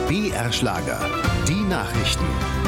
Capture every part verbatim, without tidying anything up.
B R-Schlager, die Nachrichten.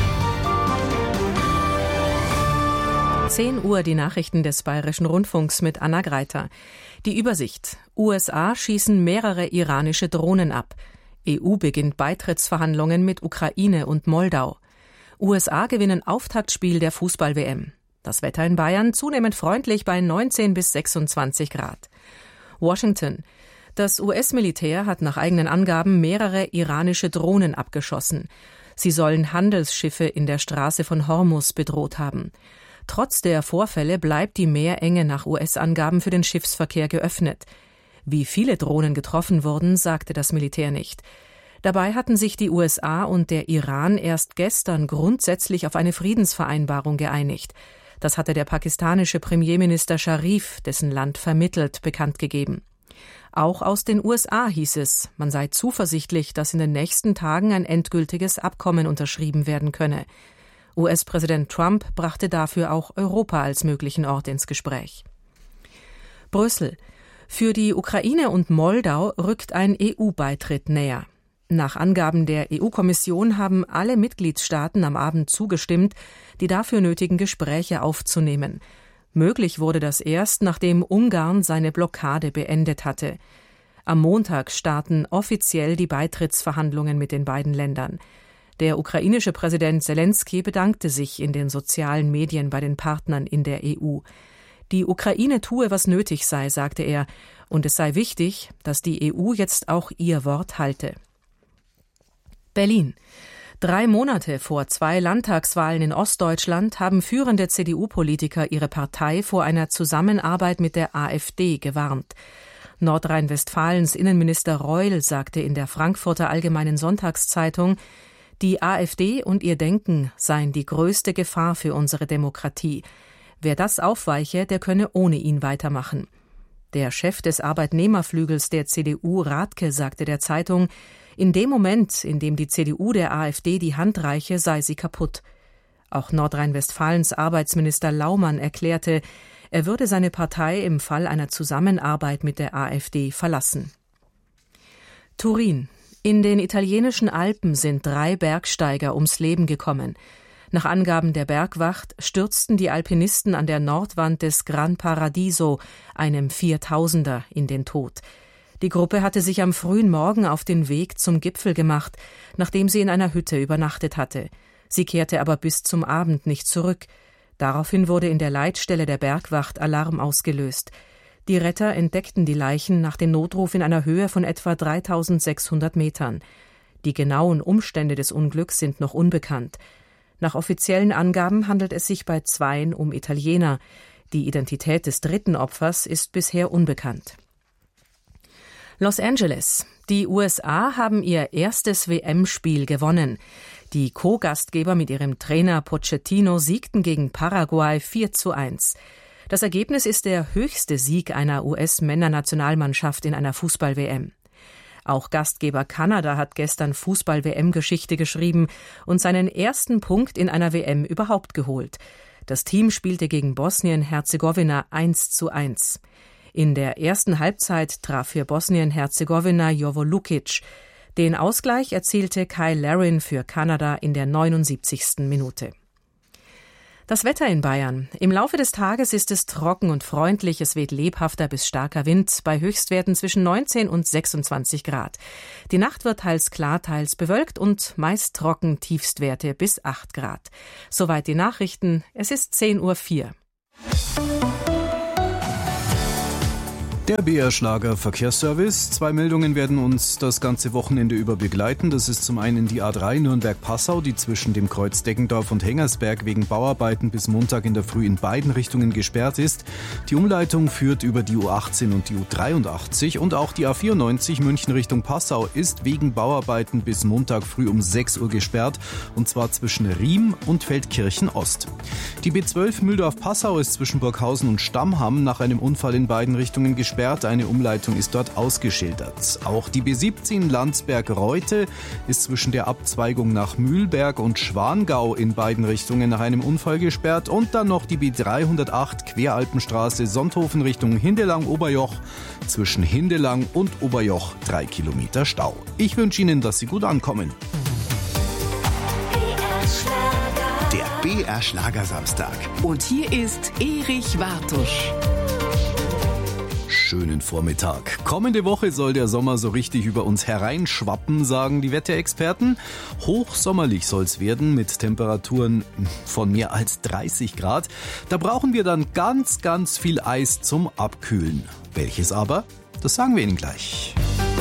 zehn Uhr die Nachrichten des Bayerischen Rundfunks mit Anna Greiter. Die Übersicht. U S A schießen mehrere iranische Drohnen ab. E U beginnt Beitrittsverhandlungen mit Ukraine und Moldau. U S A gewinnen Auftaktspiel der Fußball-W M. Das Wetter in Bayern zunehmend freundlich bei neunzehn bis sechsundzwanzig Grad. Washington. Das U S-Militär hat nach eigenen Angaben mehrere iranische Drohnen abgeschossen. Sie sollen Handelsschiffe in der Straße von Hormuz bedroht haben. Trotz der Vorfälle bleibt die Meerenge nach U S-Angaben für den Schiffsverkehr geöffnet. Wie viele Drohnen getroffen wurden, sagte das Militär nicht. Dabei hatten sich die U S A und der Iran erst gestern grundsätzlich auf eine Friedensvereinbarung geeinigt. Das hatte der pakistanische Premierminister Sharif, dessen Land vermittelt, bekannt gegeben. Auch aus den U S A hieß es, man sei zuversichtlich, dass in den nächsten Tagen ein endgültiges Abkommen unterschrieben werden könne. U S-Präsident Trump brachte dafür auch Europa als möglichen Ort ins Gespräch. Brüssel. Für die Ukraine und Moldau rückt ein E U-Beitritt näher. Nach Angaben der E U-Kommission haben alle Mitgliedstaaten am Abend zugestimmt, die dafür nötigen Gespräche aufzunehmen. Möglich wurde das erst, nachdem Ungarn seine Blockade beendet hatte. Am Montag starten offiziell die Beitrittsverhandlungen mit den beiden Ländern. Der ukrainische Präsident Selenskyj bedankte sich in den sozialen Medien bei den Partnern in der E U. Die Ukraine tue, was nötig sei, sagte er, und es sei wichtig, dass die E U jetzt auch ihr Wort halte. Berlin. Drei Monate vor zwei Landtagswahlen in Ostdeutschland haben führende C D U-Politiker ihre Partei vor einer Zusammenarbeit mit der AfD gewarnt. Nordrhein-Westfalens Innenminister Reul sagte in der Frankfurter Allgemeinen Sonntagszeitung, die AfD und ihr Denken seien die größte Gefahr für unsere Demokratie. Wer das aufweiche, der könne ohne ihn weitermachen. Der Chef des Arbeitnehmerflügels der C D U, Rathke, sagte der Zeitung, in dem Moment, in dem die C D U der AfD die Hand reiche, sei sie kaputt. Auch Nordrhein-Westfalens Arbeitsminister Laumann erklärte, er würde seine Partei im Fall einer Zusammenarbeit mit der AfD verlassen. Turin. In den italienischen Alpen sind drei Bergsteiger ums Leben gekommen. Nach Angaben der Bergwacht stürzten die Alpinisten an der Nordwand des Gran Paradiso, einem Viertausender, in den Tod. Die Gruppe hatte sich am frühen Morgen auf den Weg zum Gipfel gemacht, nachdem sie in einer Hütte übernachtet hatte. Sie kehrte aber bis zum Abend nicht zurück. Daraufhin wurde in der Leitstelle der Bergwacht Alarm ausgelöst. Die Retter entdeckten die Leichen nach dem Notruf in einer Höhe von etwa dreitausendsechshundert Metern. Die genauen Umstände des Unglücks sind noch unbekannt. Nach offiziellen Angaben handelt es sich bei zweien um Italiener. Die Identität des dritten Opfers ist bisher unbekannt. Los Angeles. Die U S A haben ihr erstes W M-Spiel gewonnen. Die Co-Gastgeber mit ihrem Trainer Pochettino siegten gegen Paraguay vier zu eins. Das Ergebnis ist der höchste Sieg einer U S-Männernationalmannschaft in einer Fußball-W M. Auch Gastgeber Kanada hat gestern Fußball-W M-Geschichte geschrieben und seinen ersten Punkt in einer W M überhaupt geholt. Das Team spielte gegen Bosnien-Herzegowina eins zu eins. In der ersten Halbzeit traf für Bosnien-Herzegowina Jovo Lukic. Den Ausgleich erzielte Kyle Larin für Kanada in der neunundsiebzigsten Minute. Das Wetter in Bayern. Im Laufe des Tages ist es trocken und freundlich. Es weht lebhafter bis starker Wind bei Höchstwerten zwischen neunzehn und sechsundzwanzig Grad. Die Nacht wird teils klar, teils bewölkt und meist trocken, Tiefstwerte bis acht Grad. Soweit die Nachrichten. Es ist zehn Uhr vier. Der B R-Schlager Verkehrsservice. Zwei Meldungen werden uns das ganze Wochenende über begleiten. Das ist zum einen die A drei Nürnberg-Passau, die zwischen dem Kreuz Deggendorf und Hengersberg wegen Bauarbeiten bis Montag in der Früh in beiden Richtungen gesperrt ist. Die Umleitung führt über die U achtzehn und die U dreiundachtzig und auch die A vierundneunzig München Richtung Passau ist wegen Bauarbeiten bis Montag früh um sechs Uhr gesperrt, und zwar zwischen Riem und Feldkirchen Ost. Die B zwölf Mühldorf-Passau ist zwischen Burghausen und Stammham nach einem Unfall in beiden Richtungen gesperrt. gesperrt, eine Umleitung ist dort ausgeschildert. Auch die B siebzehn Landsberg-Reute ist zwischen der Abzweigung nach Mühlberg und Schwangau in beiden Richtungen nach einem Unfall gesperrt und dann noch die B dreihundertacht Queralpenstraße Sonthofen Richtung Hindelang-Oberjoch, zwischen Hindelang und Oberjoch drei Kilometer Stau. Ich wünsche Ihnen, dass Sie gut ankommen. Der B R Schlagersamstag. Und hier ist Erich Wartusch. Schönen Vormittag. Kommende Woche soll der Sommer so richtig über uns hereinschwappen, sagen die Wetterexperten. Hochsommerlich soll es werden mit Temperaturen von mehr als dreißig Grad. Da brauchen wir dann ganz, ganz viel Eis zum Abkühlen. Welches aber? Das sagen wir Ihnen gleich.